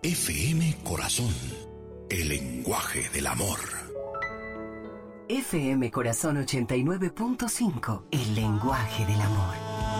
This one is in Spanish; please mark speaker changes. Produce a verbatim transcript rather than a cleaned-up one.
Speaker 1: F M Corazón, el lenguaje del amor.
Speaker 2: F M Corazón ochenta y nueve punto cinco, el lenguaje del amor.